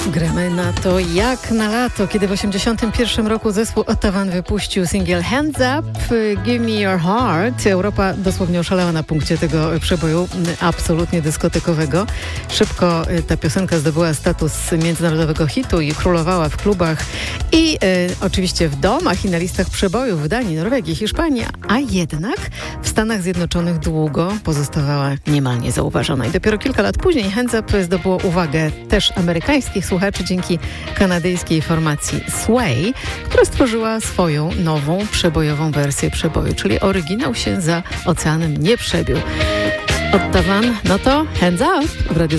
Gramy na to jak na lato, kiedy w 1981 roku zespół Ottavan wypuścił singiel Hands Up, Give Me Your Heart. Europa dosłownie oszalała na punkcie tego przeboju absolutnie dyskotekowego. Szybko ta piosenka zdobyła status międzynarodowego hitu i królowała w klubach i oczywiście w domach i na listach przebojów w Danii, Norwegii, Hiszpanii, a jednak w Stanach Zjednoczonych długo pozostawała niemal niezauważona. I dopiero kilka lat później Hands Up zdobyło uwagę też amerykańskich słuchaczy dzięki kanadyjskiej formacji Sway, która stworzyła swoją nową przebojową wersję przeboju, czyli oryginał się za oceanem nie przebił. Ottavan, no to Hands Up w radiu